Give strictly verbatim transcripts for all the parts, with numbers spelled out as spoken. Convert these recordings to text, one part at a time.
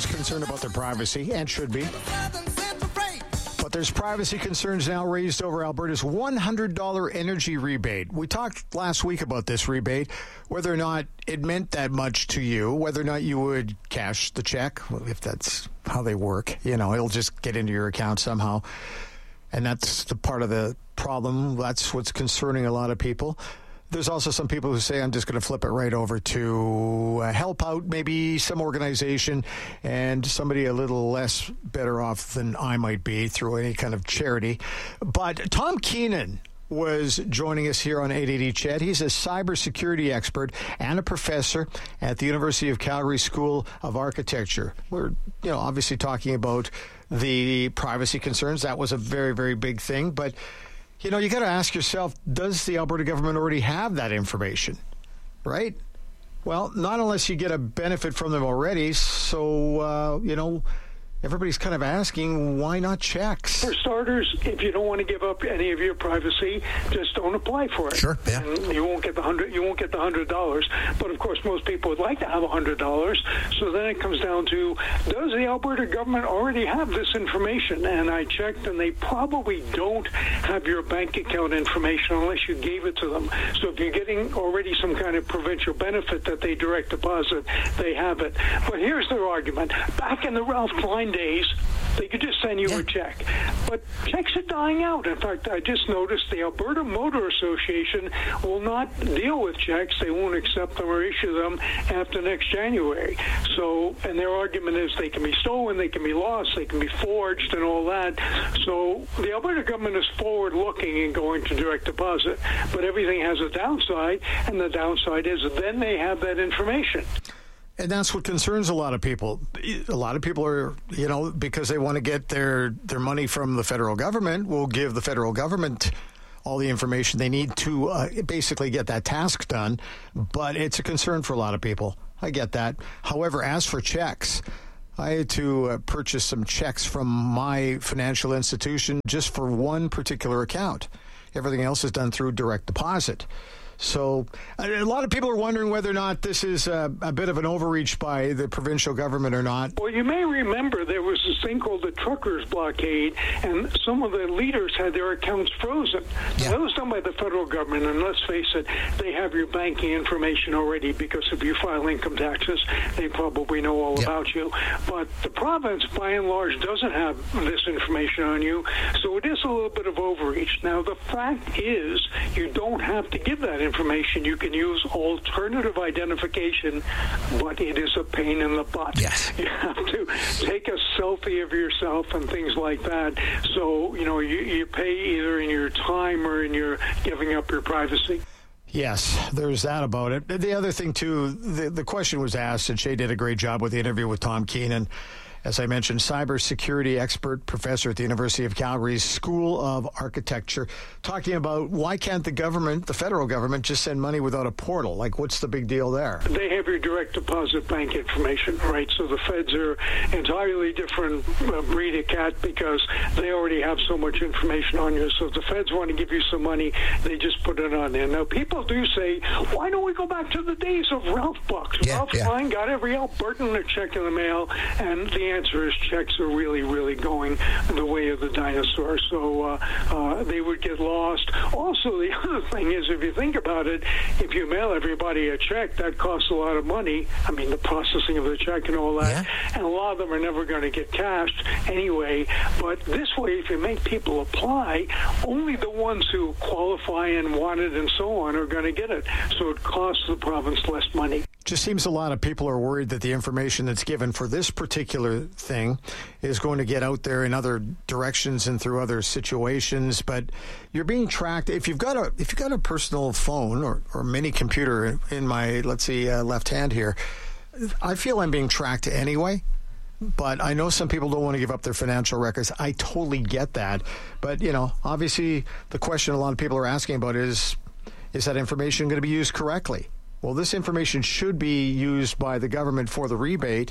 is concerned about their privacy, and should be. But there's privacy concerns now raised over Alberta's one hundred dollars energy rebate. We talked last week about this rebate, whether or not it meant that much to you, whether or not you would cash the check, if that's how they work. You know, it'll just get into your account somehow. And that's the part of the problem. That's what's concerning a lot of people. There's also some people who say, I'm just going to flip it right over to uh, help out maybe some organization and somebody a little less better off than I might be through any kind of charity. But Tom Keenan was joining us here on eight eighty C H E D. He's a cybersecurity expert and a professor at the University of Calgary School of Architecture. We're, you know, obviously talking about the privacy concerns. That was a very, very big thing. But you know, you got to ask yourself, does the Alberta government already have that information, right? Well, not unless you get a benefit from them already. So, uh, you know, everybody's kind of asking, why not checks? For starters, if you don't want to give up any of your privacy, just don't apply for it. Sure, yeah. And you won't get the hundred. You won't get the hundred dollars. But of course, most people would like to have a hundred dollars. So then it comes down to: does the Alberta government already have this information? And I checked, and they probably don't have your bank account information unless you gave it to them. So if you're getting already some kind of provincial benefit that they direct deposit, they have it. But here's their argument: back in the Ralph Klein days, they could just send you yeah. a check. But checks are dying out. In fact, I just noticed the Alberta Motor Association will not deal with checks. They won't accept them or issue them after next January. So, and their argument is they can be stolen, they can be lost, they can be forged and all that. So the Alberta government is forward-looking and going to direct deposit. But everything has a downside, and the downside is then they have that information. And that's what concerns a lot of people. A lot of people are, you know, because they want to get their, their money from the federal government, will give the federal government all the information they need to uh, basically get that task done. But it's a concern for a lot of people. I get that. However, as for checks, I had to uh, purchase some checks from my financial institution just for one particular account. Everything else is done through direct deposit. So a lot of people are wondering whether or not this is a, a bit of an overreach by the provincial government or not. Well, you may remember there was this thing called the truckers' blockade, and some of the leaders had their accounts frozen. Yeah. That was done by the federal government, and let's face it, they have your banking information already because if you file income taxes, they probably know all yep. about you. But the province, by and large, doesn't have this information on you, so it is a little bit of overreach. Now, the fact is you don't have to give that information. You can use alternative identification, but it is a pain in the butt. Yes. You have to take a selfie of yourself and things like that. So, you know, you, you pay either in your time or in your giving up your privacy. Yes, there's that about it. The other thing, too, the, the question was asked, and Shay did a great job with the interview with Tom Keenan. As I mentioned, cybersecurity expert, professor at the University of Calgary's School of Architecture, talking about why can't the government, the federal government, just send money without a portal? Like, what's the big deal there? They have your direct deposit bank information, right? So the feds are entirely different uh, breed of cat because they already have so much information on you. So if the feds want to give you some money, they just put it on there. Now, people do say, why don't we go back to the days of Ralph bucks? Yeah, Ralph yeah. Klein got every Albertan a check in the mail, and the answer is checks are really, really going the way of the dinosaur. So uh, uh, they would get lost. Also, the other thing is, if you think about it, if you mail everybody a check, that costs a lot of money. I mean, the processing of the check and all that. Yeah. And a lot of them are never going to get cashed anyway. But this way, if you make people apply, only the ones who qualify and want it and so on are going to get it. So it costs the province less money. Just seems a lot of people are worried that the information that's given for this particular thing is going to get out there in other directions and through other situations. But you're being tracked. If you've got a if you've got a personal phone or, or mini computer in my, let's see, uh, left hand here, I feel I'm being tracked anyway. But I know some people don't want to give up their financial records. I totally get that. But, you know, obviously the question a lot of people are asking about is, is that information going to be used correctly? Well, this information should be used by the government for the rebate,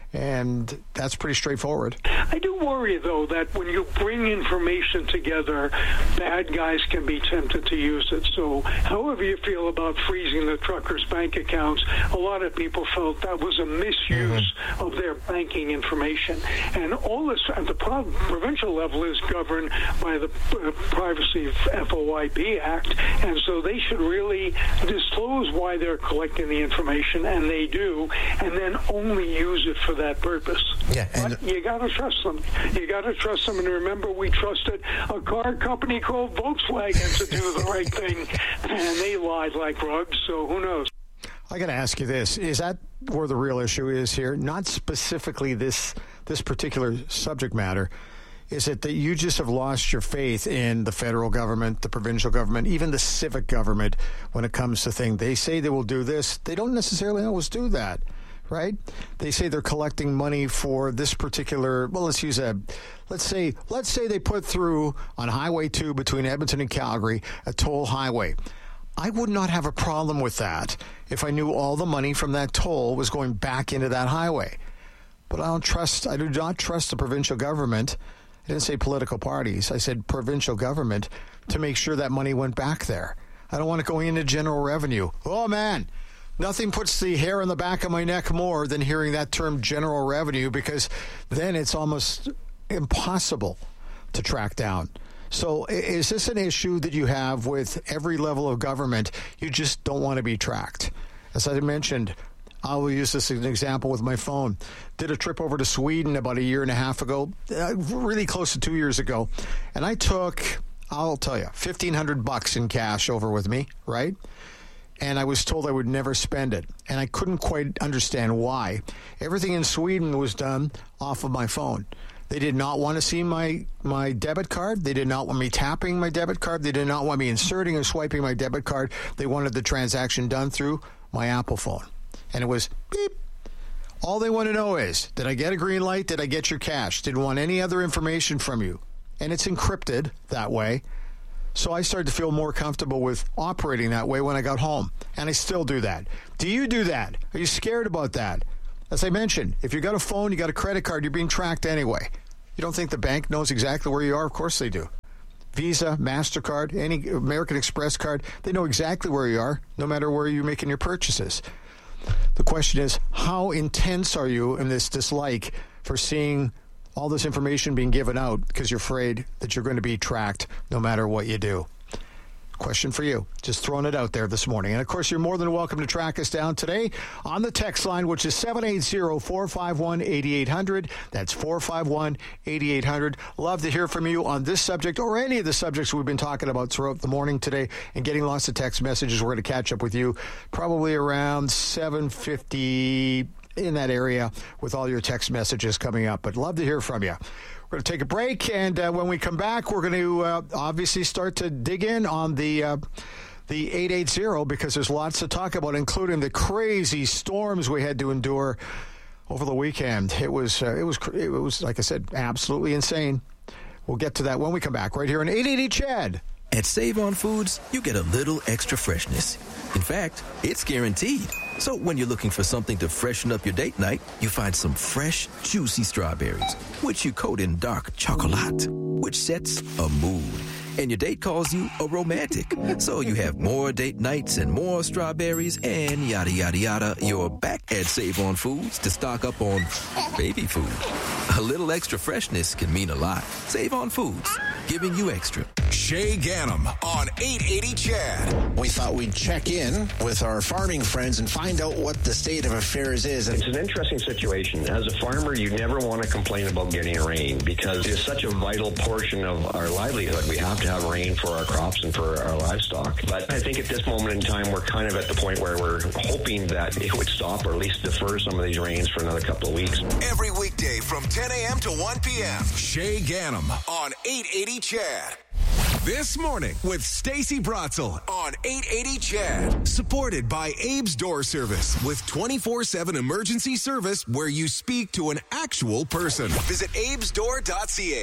And that's pretty straightforward. I do worry, though, that when you bring information together, bad guys can be tempted to use it. So however you feel about freezing the truckers' bank accounts, a lot of people felt that was a misuse mm-hmm. of their banking information. And all this at the provincial level is governed by the uh, Privacy F O I P Act. And so they should really disclose why they're collecting the information, and they do, and then only use it for that purpose. Yeah, and but you got to trust them. You got to trust them. And remember, we trusted a car company called Volkswagen to do the right thing, and they lied like rugs, so who knows? I got to ask you this. Is that where the real issue is here? Not specifically this this particular subject matter. Is it that you just have lost your faith in the federal government, the provincial government, even the civic government when it comes to things? They say they will do this. They don't necessarily always do that. Right? They say they're collecting money for this particular, well, let's use a, let's say, let's say they put through on Highway two between Edmonton and Calgary, a toll highway. I would not have a problem with that if I knew all the money from that toll was going back into that highway. But I don't trust, I do not trust the provincial government. I didn't say political parties. I said provincial government to make sure that money went back there. I don't want it going into general revenue. Oh, man. Nothing puts the hair on the back of my neck more than hearing that term general revenue, because then it's almost impossible to track down. So is this an issue that you have with every level of government? You just don't want to be tracked. As I mentioned, I will use this as an example with my phone. Did a trip over to Sweden about a year and a half ago, uh, really close to two years ago. And I took, I'll tell you, fifteen hundred bucks in cash over with me, right? And I was told I would never spend it. And I couldn't quite understand why. Everything in Sweden was done off of my phone. They did not want to see my, my debit card. They did not want me tapping my debit card. They did not want me inserting or swiping my debit card. They wanted the transaction done through my Apple phone. And it was beep. All they want to know is, did I get a green light? Did I get your cash? Didn't want any other information from you. And it's encrypted that way. So I started to feel more comfortable with operating that way when I got home. And I still do that. Do you do that? Are you scared about that? As I mentioned, if you got a phone, you got a credit card, you're being tracked anyway. You don't think the bank knows exactly where you are? Of course they do. Visa, MasterCard, any American Express card, they know exactly where you are, no matter where you're making your purchases. The question is, how intense are you in this dislike for seeing all this information being given out because you're afraid that you're going to be tracked no matter what you do? Question for you. Just throwing it out there this morning. And, of course, you're more than welcome to track us down today on the text line, which is seven eight zero, four five one, eight eight hundred. That's four five one, eight eight hundred. Love to hear from you on this subject or any of the subjects we've been talking about throughout the morning today and getting lots of text messages. We're going to catch up with you probably around seven fifty in that area with all your text messages coming up. But love to hear from you. We're going to take a break, and uh, when we come back, we're going to uh, obviously start to dig in on the uh, the eight eighty because there's lots to talk about, including the crazy storms we had to endure over the weekend. It was uh, it was it was like I said, absolutely insane. We'll get to that when we come back right here on eight eighty Chad. At Save-On Foods, you get a little extra freshness. In fact, it's guaranteed. So when you're looking for something to freshen up your date night, you find some fresh, juicy strawberries, which you coat in dark chocolate, which sets a mood. And your date calls you a romantic. So you have more date nights and more strawberries and yada, yada, yada. You're back at Save-On Foods to stock up on baby food. A little extra freshness can mean a lot. Save-On Foods, giving you extra. Shay Ganem on eight eighty Chad. We thought we'd check in with our farming friends and find out what the state of affairs is. It's an interesting situation. As a farmer, you never want to complain about getting rain because it's such a vital portion of our livelihood. We have to have rain for our crops and for our livestock. But I think at this moment in time, we're kind of at the point where we're hoping that it would stop or at least defer some of these rains for another couple of weeks. Every weekday from ten a.m. to one p.m. Shay Ganem on eight eighty Chad. This morning with Stacey Bratzel on eight eighty Chad. Supported by Abe's Door Service with twenty-four seven emergency service where you speak to an actual person. Visit abes door dot c a.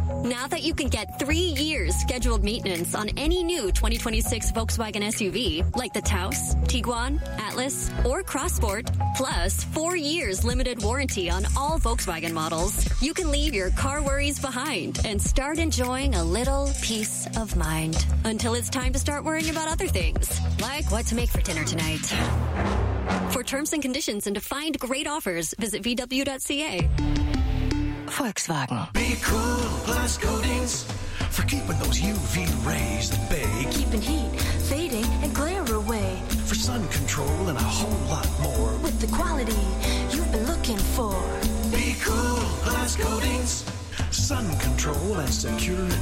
Now that you can get three years scheduled maintenance on any new twenty twenty-six Volkswagen S U V, like the Taos, Tiguan, Atlas, or Crossport, plus four years limited warranty on all Volkswagen models, you can leave your car worries behind and start enjoying a little peace of mind. Until it's time to start worrying about other things, like what to make for dinner tonight. For terms and conditions and to find great offers, visit v w dot c a. Volkswagen. Be cool, glass coatings for keeping those U V rays at bay. Keeping heat, fading, and glare away. For sun control and a whole lot more. With the quality you've been looking for. Be cool, glass coatings. Sun control and security.